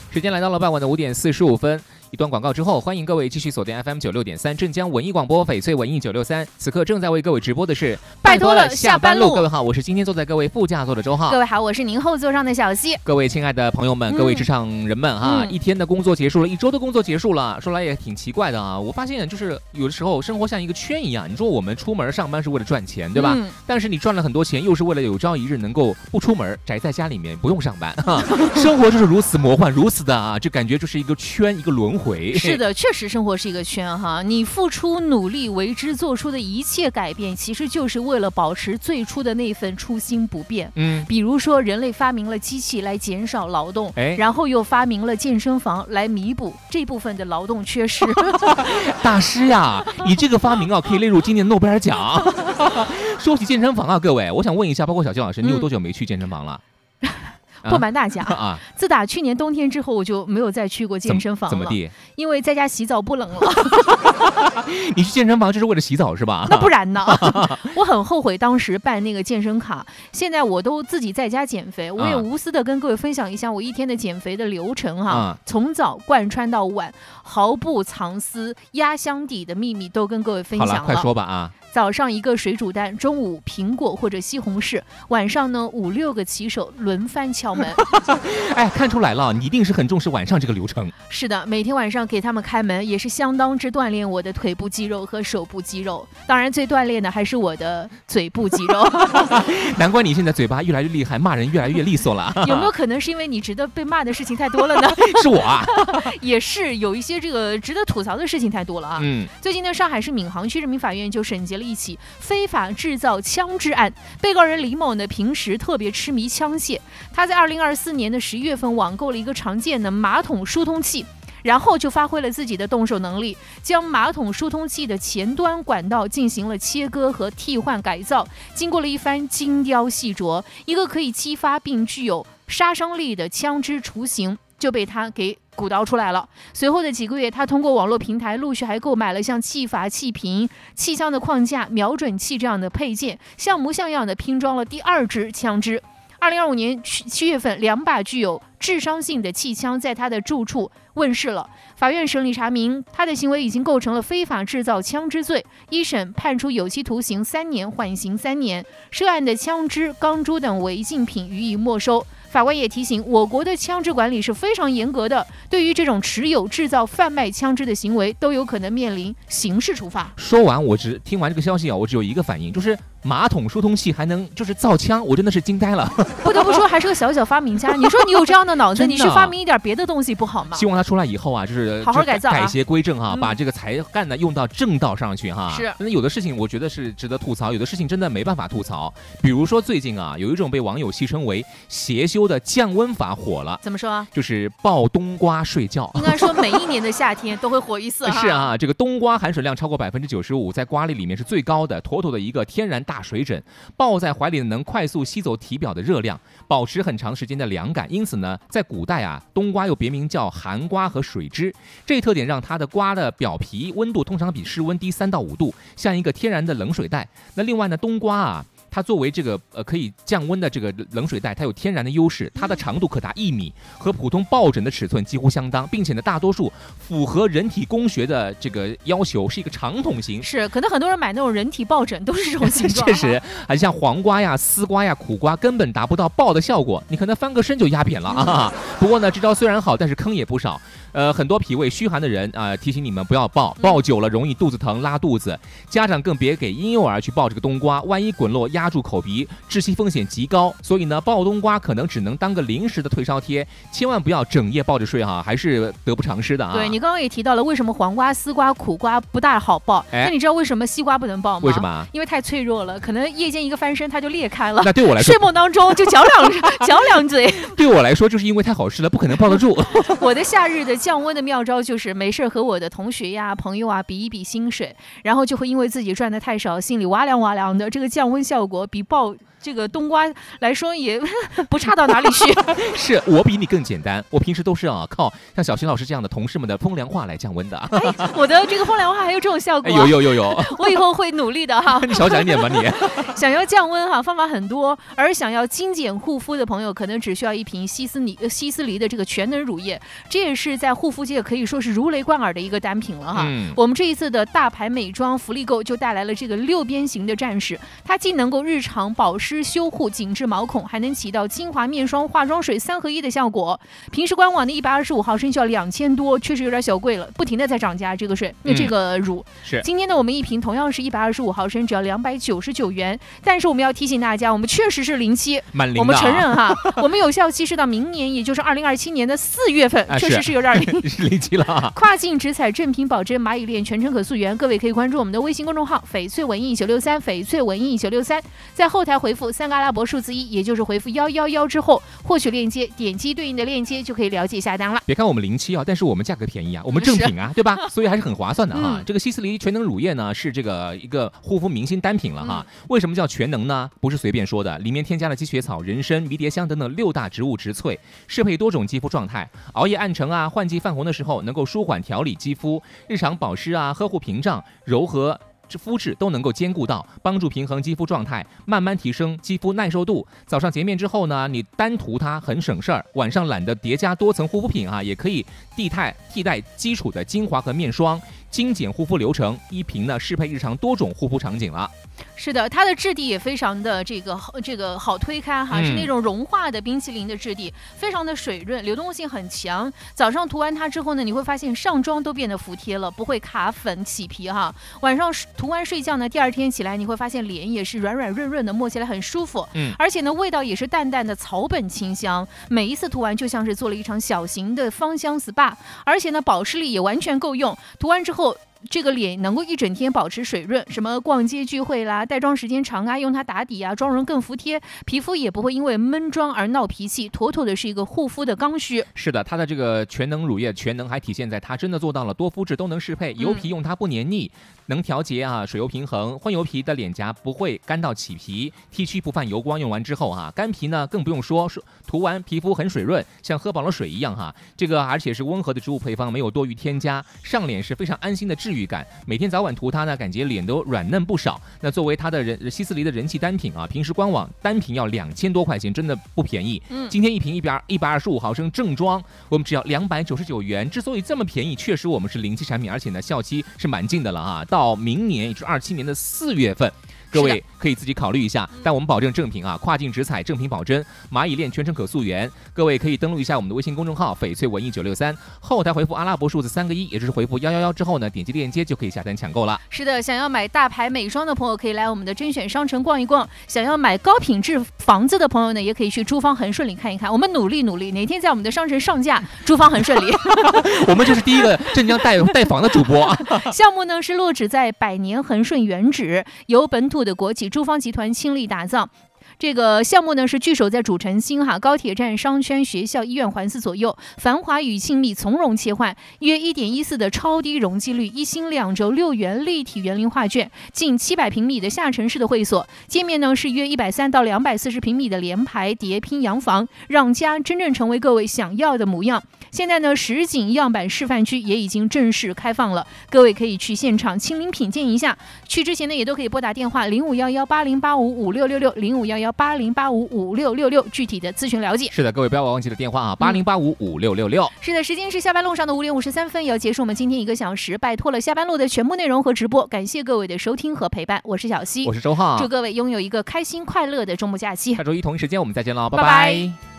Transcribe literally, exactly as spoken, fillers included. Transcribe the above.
时间来到了傍晚的五点四十五分。一段广告之后，欢迎各位继续锁定 F M 九六点三镇江文艺广播翡翠文艺九六三。此刻正在为各位直播的是拜托了下班路。 各位好，我是今天坐在各位副驾座的周浩。 各位好，我是您后座上的小溪。 各位亲爱的朋友们， 嗯、 各位职场人们哈、 嗯， 一天的工作结束了，一周的工作结束了，说来也挺奇怪的啊。我发现就是有的时候生活像一个圈一样，你说我们出门上班是为了赚钱，对吧？嗯、但是你赚了很多钱，又是为了有朝一日能够不出门，宅在家里面不用上班哈。生活就是如此魔幻，如此的啊，这感觉就是一个圈，一个轮回。 是的。确实生活是一个圈哈，你付出努力为之做出的一切改变，其实就是为了保持最初的那份初心不变。嗯，比如说人类发明了机器来减少劳动，然后又发明了健身房来弥补这部分的劳动缺失。 大师呀，你这个发明啊可以列入今年诺贝尔奖。说起健身房啊，各位，我想问一下，包括小金老师，你有多久没去健身房了？ 嗯不瞒大家、啊，自打去年冬天之后，我就没有再去过健身房了。 怎么地？ 因为在家洗澡不冷了。 你去健身房就是为了洗澡是吧？ 那不然呢？我很后悔当时办那个健身卡。现在我都自己在家减肥，我也无私的跟各位分享一下我一天的减肥的流程哈。啊、从早贯穿到晚，毫不藏私，压箱底的秘密都跟各位分享了。 好了，快说吧啊！ 早上一个水煮蛋，中午苹果或者西红柿，晚上呢五六个骑手轮番敲门。 哎，看出来了，你一定是很重视晚上这个流程。 是的，每天晚上给他们开门，也是相当之锻炼我的腿部肌肉和手部肌肉。当然，最锻炼的还是我的嘴部肌肉。 难怪你现在嘴巴越来越厉害，骂人越来越利索了。 有没有可能是因为你值得被骂的事情太多了呢？ 是我啊， 也是有一些这个值得吐槽的事情太多了啊。嗯，最近呢，上海市闵行区人民法院就审结了一起非法制造枪支案。被告人李某呢，平时特别痴迷枪械，他在二零二四年的十一月份网购了一个常见的马桶疏通器，然后就发挥了自己的动手能力，将马桶疏通器的前端管道进行了切割和替换改造。经过了一番精雕细琢，一个可以激发并具有杀伤力的枪支雏形就被他给鼓捣出来了。随后的几个月，他通过网络平台陆续还购买了像气阀、气瓶、气枪的框架、瞄准器这样的配件，像模像样的拼装了第二支枪支。二零二五年七月份，两把具有致伤性的气枪在他的住处问世了。法院审理查明，他的行为已经构成了非法制造枪支罪，一审判处有期徒刑三年，缓刑三年。涉案的枪支、钢珠等违禁品予以没收。法官也提醒，我国的枪支管理是非常严格的，对于这种持有、制造、贩卖枪支的行为，都有可能面临刑事处罚。 说完，我只听完这个消息啊，我只有一个反应，就是马桶疏通器还能就是造枪，我真的是惊呆了。 不得不说，还是个小小发明家。你说你有这样的脑子，你去发明一点别的东西不好吗？ 希望他出来以后啊，就是好好改造、啊， 改邪归正哈、啊嗯， 把这个才干呢用到正道上去哈。 是， 那有的事情我觉得是值得吐槽，有的事情真的没办法吐槽。比如说最近啊，有一种被网友戏称为邪修的降温法火了。 怎么说啊？ 就是爆冬瓜睡觉。 应该说每一年的夏天都会火一次。 是啊，这个冬瓜含水量超过百分之九十五，在瓜粒里面是最高的，妥妥的一个天然大水枕。抱在怀里能快速吸走体表的热量，保持很长时间的凉感。因此呢，在古代啊，冬瓜又别名叫寒瓜和水蛭，这一特点让它的瓜的表皮温度通常比室温低三到五度，像一个天然的冷水袋。那另外呢，冬瓜啊，它作为这个呃可以降温的这个冷水袋，它有天然的优势，它的长度可达一米，和普通抱枕的尺寸几乎相当，并且呢，大多数符合人体工学的这个要求，是一个长筒型。 是，可能很多人买那种人体抱枕都是这种形状。 确实，还像黄瓜呀、丝瓜呀、苦瓜，根本达不到抱的效果，你可能翻个身就压扁了啊。不过呢，这招虽然好，但是坑也不少。呃，很多脾胃虚寒的人啊、呃，提醒你们不要抱，抱久了容易肚子疼、拉肚子。家长更别给婴幼儿去抱这个冬瓜，万一滚落压住口鼻，窒息风险极高。所以呢，抱冬瓜可能只能当个临时的退烧贴，千万不要整夜抱着睡哈，还是得不偿失的啊。 对，你刚刚也提到了，为什么黄瓜、丝瓜、苦瓜不大好抱？哎，那你知道为什么西瓜不能抱吗？ 为什么？ 因为太脆弱了，可能夜间一个翻身它就裂开了。 那对我来说， 睡梦当中就嚼两嚼两嘴。 对我来说，就是因为太好吃了，不可能抱得住。 我的夏日的降温的妙招就是没事和我的同学呀、朋友啊比一比薪水，然后就会因为自己赚的太少，心里哇凉哇凉的。这个降温效果比抱这个冬瓜来说也不差到哪里去。 是我比你更简单，我平时都是啊靠像小新老师这样的同事们的风凉话来降温的。 哎，我的这个风凉话还有这种效果？ 哎、有有有有， 我以后会努力的哈。 你少讲一点吧你。 想要降温哈，方法很多，而想要精简护肤的朋友，可能只需要一瓶希思妮希思黎的这个全能乳液，这也是在护肤界可以说是如雷贯耳的一个单品了哈。嗯、我们这一次的大牌美妆福利购就带来了这个六边形的战士，它既能够日常保湿修护、紧致毛孔，还能起到精华面霜、化妆水三合一的效果。平时官网的一百二十五毫升就要两千多，确实有点小贵了，不停的在涨价。这个水，那、嗯、这个乳是今天呢，我们一瓶同样是一百二十五毫升，只要两百九十九元。但是我们要提醒大家，我们确实是零期， 蛮零的、啊、 我们承认哈，我们有效期是到明年，也就是二零二七年的四月份， 啊、 确实是有点零， 是零期了。 跨境直采正品保真蚂蚁链全程可溯源，各位可以关注我们的微信公众号翡翠文艺九六三，翡翠文艺九六三，在后台回复三个阿拉伯数字一，也就是回复幺幺幺之后获取链接，点击对应的链接就可以了解下单了。 别看我们零期啊，但是我们价格便宜啊，我们正品啊，对吧？所以还是很划算的啊。 嗯、 这个希思黎全能乳液呢，是这个一个护肤明星单品了哈。嗯、为什么叫全能呢？不是随便说的，里面添加了积雪草、人参、迷迭香等等六大植物植萃，适配多种肌肤状态。熬夜暗沉啊、换季泛红的时候，能够舒缓调理肌肤，日常保湿啊、呵护屏障、柔和肤质都能够兼顾到，帮助平衡肌肤状态，慢慢提升肌肤耐受度。早上洁面之后呢，你单涂它很省事儿，晚上懒得叠加多层护肤品啊，也可以替代替代基础的精华和面霜，精简护肤流程，一瓶呢适配日常多种护肤场景了。 是的，它的质地也非常的这个这个好推开哈，是那种融化的冰淇淋的质地，非常的水润，流动性很强。早上涂完它之后呢，你会发现上妆都变得服帖了，不会卡粉起皮哈。晚上涂完睡觉呢，第二天起来你会发现脸也是软软润润的，摸起来很舒服。嗯，而且呢味道也是淡淡的草本清香，每一次涂完就像是做了一场小型的芳香 S P A， 而且呢保湿力也完全够用，涂完之后这个脸能够一整天保持水润，什么逛街聚会啦、带妆时间长啊，用它打底啊，妆容更服帖，皮肤也不会因为闷妆而闹脾气，妥妥的是一个护肤的刚需。 是的，它的这个全能乳液全能还体现在它真的做到了多肤质都能适配，油皮用它不黏腻，嗯、能调节啊水油平衡，混油皮的脸颊不会干到起皮，T 区不泛油光，用完之后啊，干皮呢更不用说，涂完皮肤很水润，像喝饱了水一样哈。这个而且是温和的植物配方，没有多余添加，上脸是非常安心的治愈感，每天早晚涂它呢，感觉脸都软嫩不少。那作为它的人希思黎的人气单品啊，平时官网单瓶要两千多块钱，真的不便宜。嗯，今天一瓶一百一百二十五毫升正装，我们只要两百九十九元。之所以这么便宜，确实我们是零期产品，而且呢效期是蛮近的了啊，到明年也就是二七年的四月份。各位可以自己考虑一下，但我们保证正品啊，跨境直采，正品保真，蚂蚁链全程可溯源。各位可以登录一下我们的微信公众号翡翠文艺九六三，后台回复阿拉伯数字三个一，也就是回复幺幺幺之后呢，点击链接就可以下单抢购了。 是的，想要买大牌美妆的朋友可以来我们的甄选商城逛一逛，想要买高品质房子的朋友呢，也可以去珠芳恒顺里看一看。我们努力努力，哪天在我们的商城上架，珠芳恒顺里。 我们就是第一个镇江带带房的主播。 项目呢是落址在百年恒顺原址，由本土的国企珠芳集团倾力打造。这个项目呢是据守在主城心哈，高铁站、商圈、学校、医院环伺左右，繁华与静谧从容切换，约 一点一四 的超低容积率，一新两轴六元立体园林画卷，近七百平米的下沉式的会所，界面呢是约一百三到两百四十平米的联排叠拼洋房，让家真正成为各位想要的模样。现在呢实景样板示范区也已经正式开放了，各位可以去现场亲临品鉴一下。去之前呢也都可以拨打电话零五幺幺八零八五五六六六零五幺幺八零八五五六六六，具体的咨询了解。 是的，各位不要忘记了电话啊，八零八五五六六六。 是的，时间是下班路上的五点五十三分，要结束我们今天一个小时，拜托了下班路的全部内容和直播，感谢各位的收听和陪伴，我是小溪， 我是周浩， 祝各位拥有一个开心快乐的周末假期。 下周一同一时间我们再见了，拜拜拜。